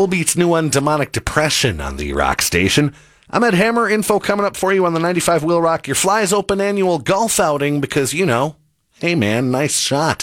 Volbeat's new one, Demonic Depression, on the Rock Station. I'm Ed Hammer. Info coming up for you on the 95 Wheel Rock, your Flies Open annual golf outing, because, hey man, nice shot.